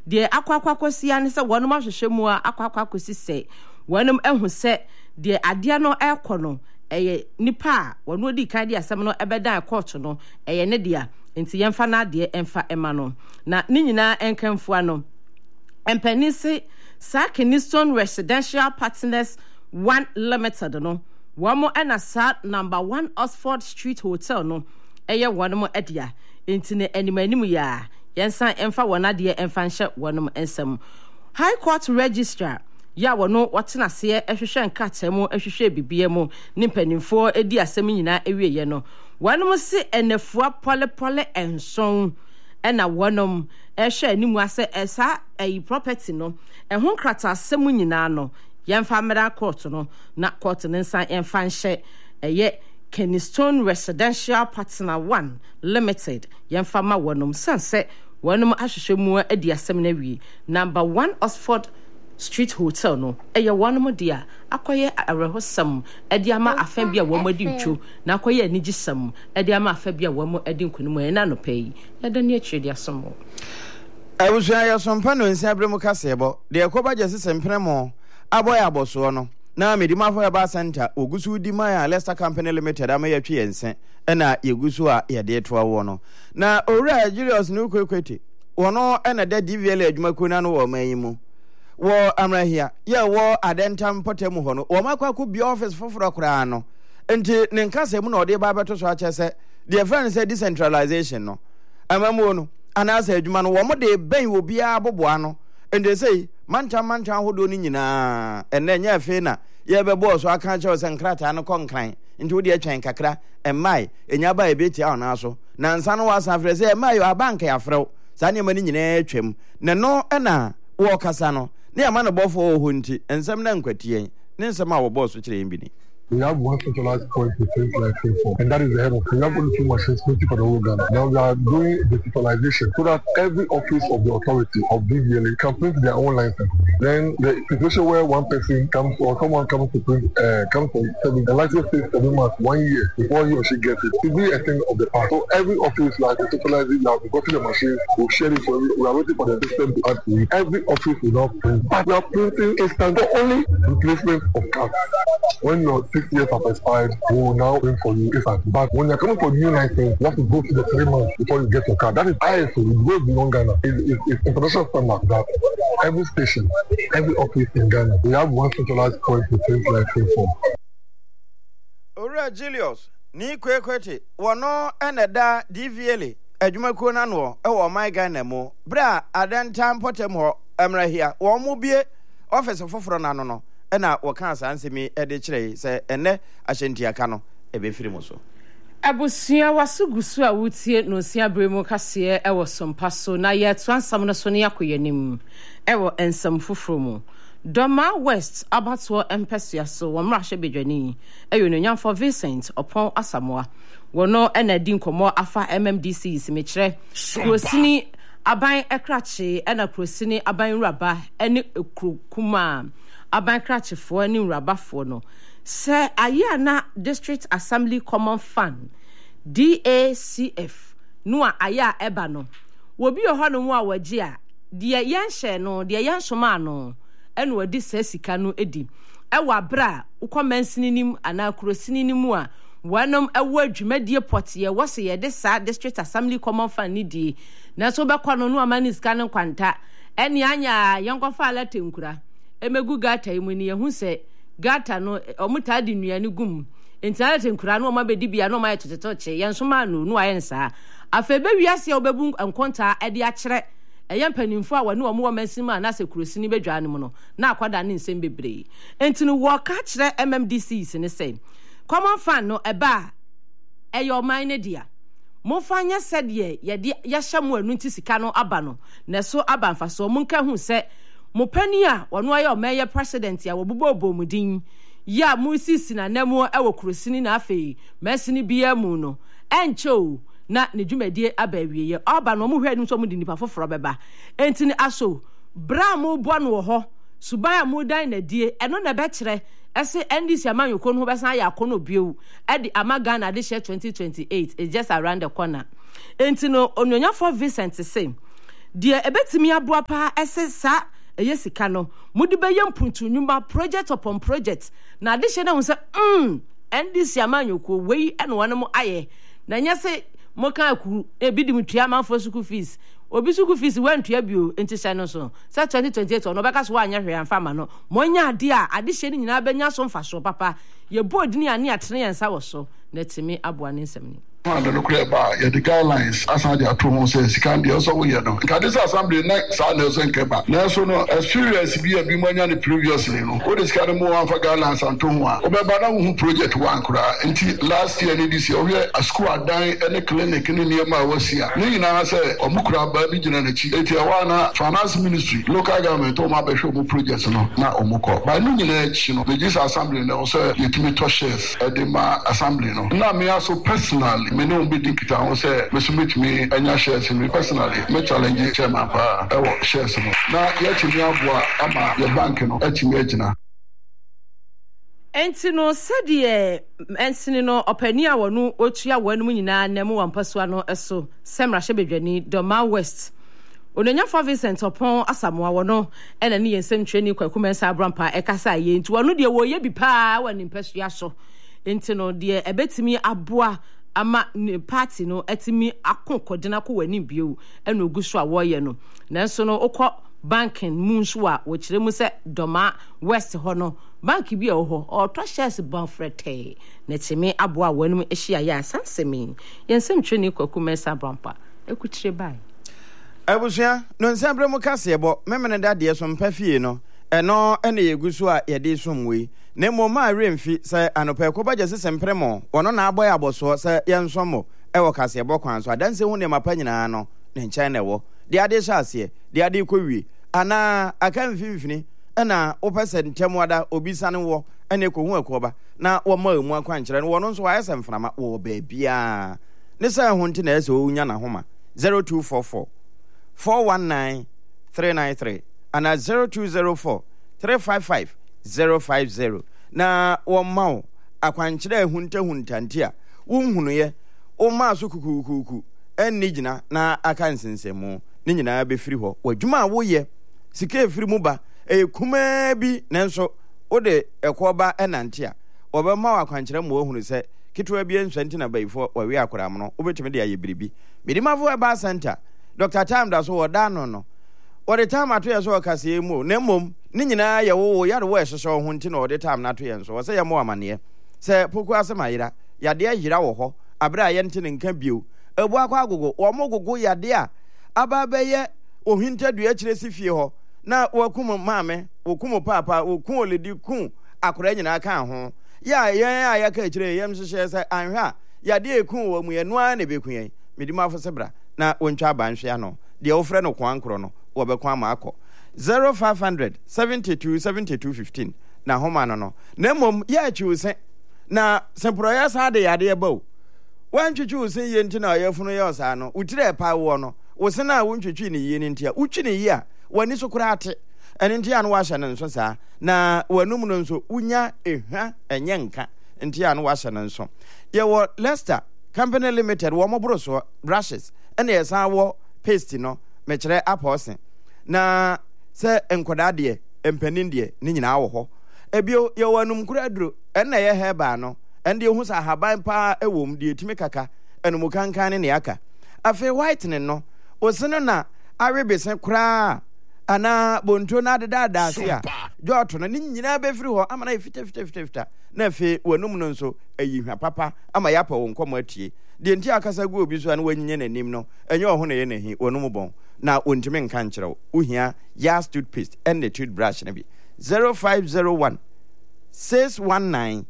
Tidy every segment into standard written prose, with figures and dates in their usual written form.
de akwakosia ne se wonum ahwehwe mu a akwakosi se wonum ehu se de ade no ekono eye nipa a wono di kan di asem no ebeda court no eye ne dia enti yemfa na de emfa ema no na ni nyina enkanfo ano empanisi Keniston Residential Partners 1 Limited no wamo ena sa number 1 Oxford Street Hotel no eye wonom edia enti ne animanimu ya yensan emfa wona de emfa nhye wonom ensam High Court Registrar ya wono wotena se ehwehwe nkatemu ehwehwe bibie mu ne mpanimfo edi asem nyina ewieye no wonom se enafua pole enson ena wonom ehwe animu ase esa property no ehun krata asem nyina no yemfa mera court no na court ne nsan emfa nhye eye Keniston Residential Partner 1 Limited yemfa ma wonom sanse wonom ahwehwe mu edi asem na wi number 1 Oxford Street Hotel no eye wonom dia akoye arehosam edi ama afan bia wo madi ntwo na akoye anigisam edi ama afan bia wo mo edi nkunum e na no pay yada ne akire dia somo awusua ya sompa no nsia bremu kasebo de ekoba jese sempremo aboya aboso no na medima for ba center ogusu di ma ya Leicester Company Limited ama ya twi yense na yegusu a ye de toa wo no na owura Julius no kwekwete wono na da DVL adwumakuna no wo mayimu wo amrahia ye wo adentam potemu ho no wo makwa ku bi office foforo kura no enti ne nkase mu na ode ba beto so achese the friend say decentralization no amamu no anasa adwuma no wo mo de ben obi a boboa no ende say mantam hodo ni nyina enne nya afi na ye bebo so aka che se nkrata no konkran enti wo de atwen kakra emai enya ba ebeti a ona so na nsa no wasa afre say emai a bank ya frew sa ne mani nyina atwam ne no na wo kasa no ne ama no bofo ho nti ensem na nkwatie ne nsem a wo boss kire yin bi ni. We have one centralized point to things like Finform, and that is the head of. We have only 2 machines for the whole Ghana. Now we are doing digitalization so that every office of the authority of DVLA can print their own license. Then the situation where one person comes or someone comes to print, comes from serving the license takes 7 months, 1 year before he or she gets it. To be a thing of the past. So every office like digitalizing now, we go to the machine, we share it for you. We are waiting for the system to add to it. Every office will not print, but we are printing instant for only replacement of cards. When you're 6 years have expired, we will now bring for you instant. But when you're coming for new license, you have to go to the 3 months before you get your card. That is ISO. It goes beyond Ghana. It's international standard that every station, every office in Ghana, we have one centralized point to things like Finform. Ora Julius, ni kwekwete, wono eneda DVLA, adwumakuo na no e wo my Ghana mo. Bra adantam potem ho amrahia, wo mo bie office foforo na no. Ena waka sansemi ede kire se ene ahyentiaka no ebefiri mo so abusua wasugusu a wutie no sia bremu kase e wo sompa so na ye transam no so ne yakoyanim e wo ensam foforo mu Doma West abatwo empesua so wo mrahye bedwani e yo no nyamfo Vincent Opon Asamoa wono ena di nkomo afa MMDC simekire krosini aban ekrache ena krosini aban raba ene ekrokuma aban krachefo ni rabafo no se aye na District Assembly Common Fund DACF no aya eba no wo bi ho no mu a waji a de yenhye no de yenhoma no ene wadi sika no edi ewa bra ukomansini nim ana kurosini nim a wanom ewo adwumadie potie wo se ye de sa District Assembly Common Fund ni di na so be kono no amani sika no kwanta ene anya yenkofa ala tenkura emegu gata imu ni yehu se gata no omuta di nuane gum entare tenkura no omabedi bia no omaye totetoche yensoma no ayensa afebe wiase obebu enkonta ede akere eyempanimfo a wane omo mansima na se kurosini bedwane mu no na akwada ne nsem bebre entinu wo ka kire MMDC se ne se Common Fund no eba eyo man ne dia mo fanya sede ye de yahya mu anu nti sika no aba no ne so aba mfa so mo nka hu se mo pani a wono aye o meye president ya wobobo mudin ya mu sisi na nemu e wo kurosini na afei mesini bia mu no encho na ne dwumadie abawie ye oba no mo hwe anu so mo di nipa foforo beba entini aso bra mo bo no ho suban mo dan na die eno na be kire ese NDC amanyoko no besan ya akono biu edi Amagana de share 2028 is just around the corner entino onyonya for Vincent say de ebetimi aboa pa esesa sika no mudi beye mpuntu nyuma project upon project na ade hye na hu se NDC amanyoko wei ene wono aye na nya se moka akuru ebidi mutua manfo school fees obi school fees wantua bio enti hye no so sa 2028 no beka so anya hwe amfa ma no monya ade a ade hye ni nyina benya so mfa so papa ye board ni ane atene yensa wo so na timi aboa ne nsem ni the nuclear bar, the guidelines, as I had to say, can be also we know. This assembly next, I know, and Keba. Nelson, experience be a bimonian previously. What is kind of more for guidelines and Tonwa? Obama who project one cry until last year, this year, a school dying and a clinic in Nima was here. Nina said, Omukra, Baby Genetici, Etiawana, Finance Ministry, local government, Toma Beshobu projects, not Omuko. By no age, this assembly also, you to me touches at the assembly. Now, me also personally. Me no be dikita on say me submit me anya shares me personally me challenge chairman pa e shares no na ya chimi aboa ama ya bank no achimi agina enti no sede ensini no opani a wonu otua wanu nyina na mu wampaso ano eso semra hye bedwani Doma West onenya for Vincent Opon Asamoah wono ena ne yensem twani kwakumensa abrampa ekasa ye enti wonu de wo ye bi pa wani mpasua so enti no de ebetimi aboa ama party no etimi akonkodena ko wani bio ena oguso a woye no nanso no okọ banking munso a wo kire mu se Doma West ho no bank bi ho to shares banfrete na timi aboa wanum ehia ya sansemi yensem twani kwakumensa abrampa ekutire bai Abusua no nsambre mu kase bo memene dade so mpafie no eno ene yegusu a yede somwe na moma remfi se anopa ko baje sesempre ono na aboy aboso se yensomo ewo kase bo kwan so adanse hu ne mapa nyina no ne nchen na wo de ade hyase de ade kowie ana aka mfimfini ena opese ntemwada obisa ne wo ene ko hu akoba na wo ma mu akwankyere no wono nso wa yesemframa wo baabia ne se hu nti na ese onya na homa 0244 419-393 and at 0204-355-050 na wamao akwankyere hunta wunhunu ye o ma so kukukuku enni gina na aka nsensemu ni nyina be firi ho wadwuma wo ye sika efiri mu ba kuma bi nanso o de ekoba enante a obema akwankyere mo ohunu se kitwa bi enswanti na baifo wawe akora mo obetime de aye biribi midimafo eba center Dr. Time da so woda no ode time ato ye so okase mu na mom ni nyina ye wo yare wo ehyeso ho nti na ode time na to ye so se ye mo amane se poku asema yira yade ayira wo ho abra ye nti ne nka bio ebu akwa agogo wo mo gogo yade a aba beye ohintadu ya kire sifie ho na wakum maame wakum papa wakum oledi kun akora nyina ka ho ya ka kire yem hyehyɛ se anhwa yade ekun wo mu ye no a na bekun ye midimafo sebra na wontwa banhwe ano de ofre no kwankro no wo be kwa ma akọ 0500 727215 na homa no na mom ya chiuse na sempro ya sa de yade bawo wantwitwi use ye nti na yefunu ya osa no utire pa wo no wose na wontwitwi ni ye nti a utwi ni ye a wani so kura ate ene nti a no wa hye ne nso saa na wanum no nso unya ehwa enye nka nti a no wa hye ne nso ye wo Leicester Company Limited wo mo broso brushes ene yesa wo paste no mekere aposen na se enkoda de empanin de ni nyina wo ho ebio ye wanum kura duro ene ye heba no ende hu sa haban pa ewom de etimi kaka enum kankan ne aka afi whitening no osino na awebesen kura ana bonto na dada asia joto na ni nyina be firi ho amana fita na afi wanum no nso ayihwa papa ama yapa wo nkomo atie de nti akasa gu obi so an wanyinye nanim no enye ho na ye nahi wanum bon na ontime nka nkyerɛw uhia ya toothpaste and the toothbrush na bi 0501 619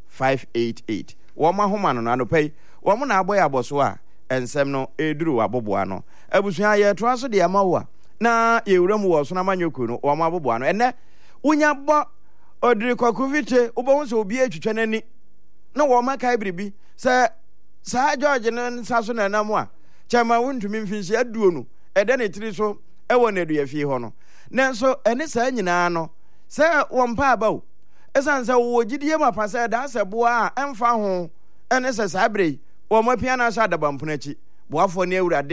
588 woma homa no anopai womo na aboy aboso a ensem no eduru aboboa no abusua ye to aso de amawa na yewuram wo so na manyoku no woma aboboa no ene unya bo odiri kokuvite ubo so obi atwitwa nani na woma kai biribi se sa George no saso na namu a chama wontumi mfinsi aduo no ede ne tiri so ewo na dua fie ho no nanso ene sa nyina no se wompa abawo esanse wo gidie mapa se da se boa a emfa ho ene se sabre wo mapia na sha adabamponachi boafo ne awurade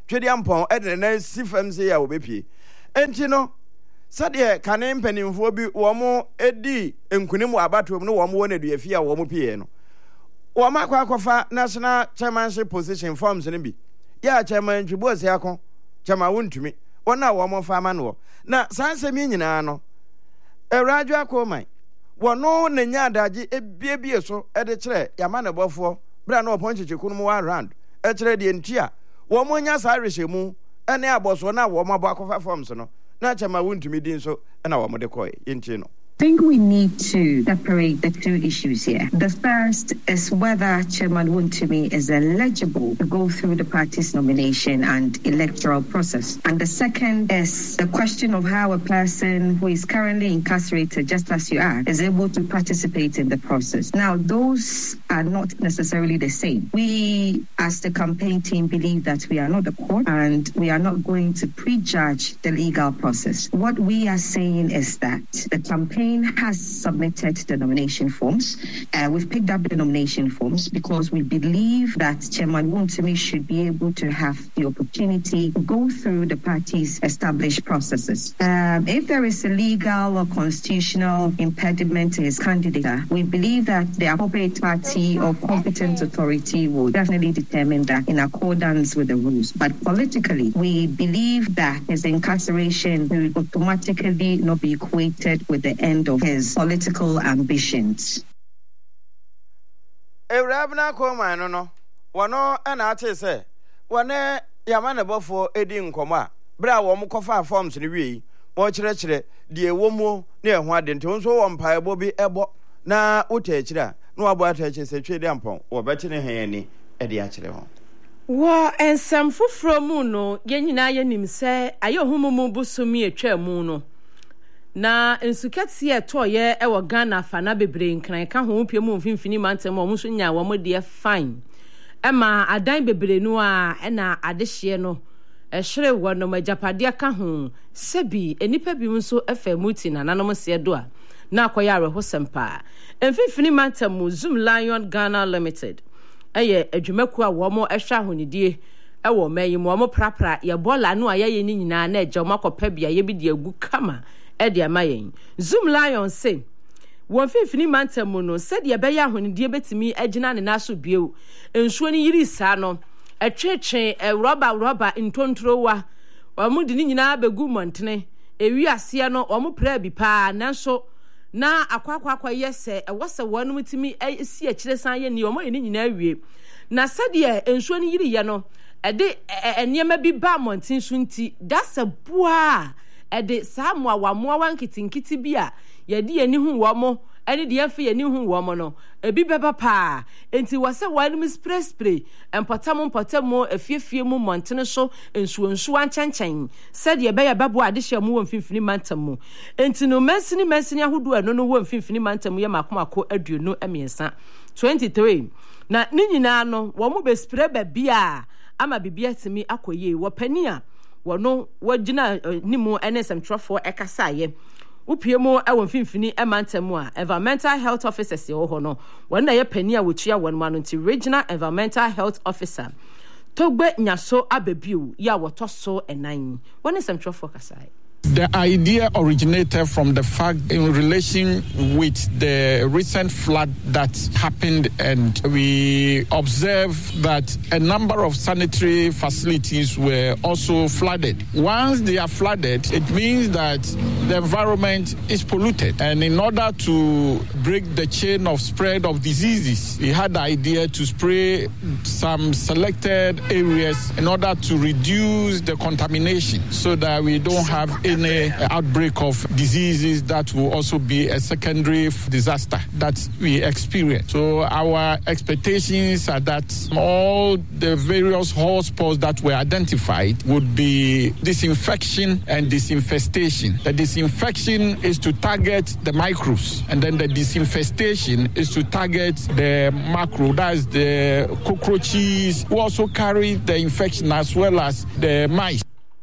twedi ampon ede na sifam se ya obepie enti no sade kane mpanimfo bi wo mo edi enkunim abatom no wo mo wona duafie a wo mo pie no wo ma akwafa national chairmanship position forms ne bi ya chairman twibosi akon chama wontumi wona wo mo fa ma no na sansemi nyina no Ewraju akoman wono na nya adaje ebiebie so ede kire yama ne bofo bra na oponcheche kunu one round e kire de ntia wo mo nya sa rehemu ene aboso na wo mabo akofa forms no na chama wontumi din so na wo mo de koy yenti no. I think we need to separate the two issues here. The first is whether Chairman Wontumi is eligible to go through the party's nomination and electoral process. And the second is the question of how a person who is currently incarcerated, just as you are, is able to participate in the process. Now, those are not necessarily the same. We, as the campaign team, believe that we are not the court and we are not going to prejudge the legal process. What we are saying is that the campaign has submitted the nomination forms. We've picked up the nomination forms because we believe that Chairman Wontumi should be able to have the opportunity to go through the party's established processes. If there is a legal or constitutional impediment to his candidature, we believe that the appropriate party or competent authority will definitely determine that in accordance with the rules. But politically, we believe that his incarceration will automatically not be equated with the end of his political ambitions. Ewrabna koman no wono ana ate se wone yamane bofo edi nkoma bra wo mkofa forms ni wi mo kire de ewomu na ehu ade nte nso wo mpaebo bi ebo na uta kire na wabo ata kire se twedi ampon wo beti ne heyani edi a kire ho wa ensam foforo mu no yenyina yenim se ayohumumu busumi etwa mu no na ensukati etoye ewo Ghana fana bebre nkran ka ho pie mu mfimfini mantem o muso nya wo de fine ema adan bebre no a na adehye no ehre wo no majapade ka ho sebi enipa bi nso efamuti na nanom se do a na akoya rehosempa mfimfini mantem Zoom Lion Ghana Limited eye adwumaku a wo mo ehwe ahonidie ewo mayim wo mo prapra ye bola no ayaye ni nyina na eje makopa bia ye bi de agu kama edi amayen Zoom Lion say won fifini mantem no said ye beya honidie betimi agina ne naso bieu ensuo ni yiri sa no etwetwe roba ntontrowa wamudi ni nyina begu montene ewi ase no omo pra bi pa nanso na akwakwa yese ewose wonu mutimi esi akire san ye ni omo ni nyina awie na said ye ensuo ni yiri ye no ede eniema bi ba monten so nti dasa bua ede samwa wamwa wankitinkiti bia yedi yeni hu womo ene de afi yeni hu womo no ebi beba pa enti wase wanum spray empotam afiefie mu montene so ensuonsu anchenchen said ye beya babo adehye mu wonfimfini mantam mu enti no mesini ahodo eno no wonfimfini mantam ye makomako aduonu amiensa 23 na ni nyina no womo be spray ba bia ama bibia timi akoye wopania wono wagina nimu NSM trofo ekasaye upiemu ewo mfimfini emantamu a environmental health officer se ho no wona ye pani a wotua won ma no nti regional environmental health officer togbe nyaso abebiu ya wotoso enan wona NSM trofo kasaye. The idea originated from the fact in relation with the recent flood that happened, and we observed that a number of sanitary facilities were also flooded. Once they are flooded, it means that the environment is polluted. And in order to break the chain of spread of diseases, we had the idea to spray some selected areas in order to reduce the contamination so that we don't have any outbreak of diseases that will also be a secondary disaster that we experience. So our expectations are that all the various hotspots that were identified would be disinfection and disinfestation. The disinfection is to target the microbes, and then the disinfestation is to target the macro, that is the cockroaches who also carry the infection as well as the mice.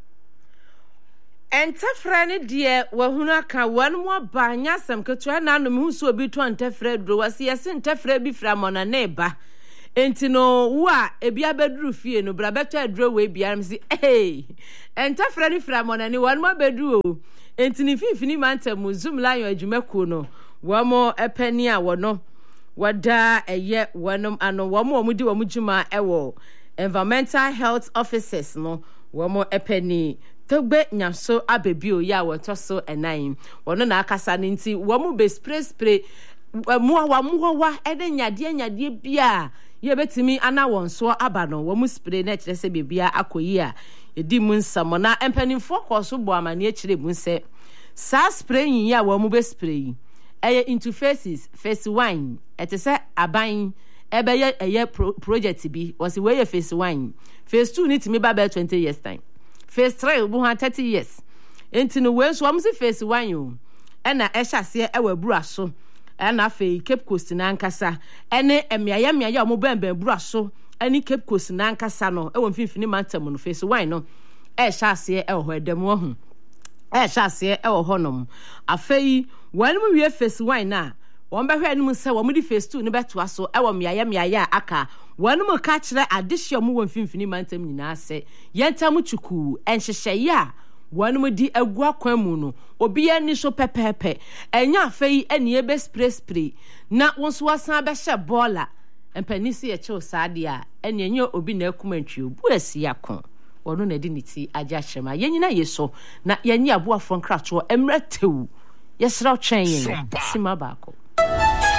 Entefra ne die wahunu aka wanmo ba nyasam ketua na no me huso obi to entefra dro wase yese entefra bi fra mona na eba enti no wo a ebia beduru fie no bra beto aduro we bia msi enta fra ni fra monani won ma beduru o enti ni fifini mantam zoom lion adwumakuo no wo mo epani a wono wada eye wonom ano wo mo di wo djuma ewo environmental health officers no wo mo epani togbe nyaso abebio ya wotoso enan wono na akasa ni nti wo mo be spray muwa ede nyade bia ye betimi ana wonso aba no wo mu spray na kire se bebia akoyi a edi mu nsamo na empanimfo koso bo amane kire mu se sa spray yin ya wo mu be spray eye interfaces phase 1 etese aban ebe ye project bi was we phase 1 phase 2 ni timi ba 20 years time phase 3 bu 30 years enti no we so am se phase 1 yo ena ehase e wabura so ena fe Cape Coast na nkasa ene emiaya omo bembe bura so eni Cape Coast na nkasa no e wo mfimfini mantam no phase 1 no ehase e ho edem wo hu ehase e wo honom afei wanum wie phase 1 na won behwe anum se wo di phase 2 ne beto aso e wo miaya aka wanum ka kire adehye mo wo mfimfini mantam nyina se yentam chuku enhyehye ya wanum di agua kwamu no obi ani so pepepe enya afei eni ebe spray na wonso wasan be hye bola empanisi ye chew saade a eni enye obi na akumantwi obu asia kon wono na di niti agya hyema yenyina yeso na yenye aboafo nkrato emretew yesra twen yen sima baako